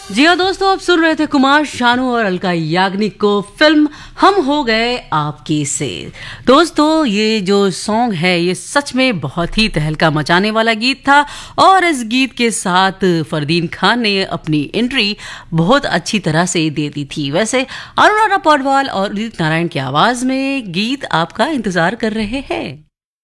जी हाँ दोस्तों, आप सुन रहे थे कुमार शानू और अलका याग्निक को फिल्म हम हो गए आपके से। दोस्तों, ये जो सॉन्ग है ये सच में बहुत ही तहलका मचाने वाला गीत था और इस गीत के साथ फरदीन खान ने अपनी एंट्री बहुत अच्छी तरह से दे दी थी। वैसे अनुराधा पौडवाल और उदित नारायण की आवाज में गीत आपका इंतजार कर रहे हैं।